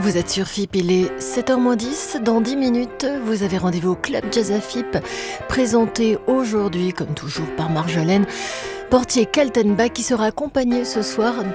Vous êtes sur FIP, il est 7h-10. Dans 10 minutes, vous avez rendez-vous au Club Jazz à FIP, présenté aujourd'hui, comme toujours, par Marjolaine Portier-Kaltenbach, qui sera accompagnée ce soir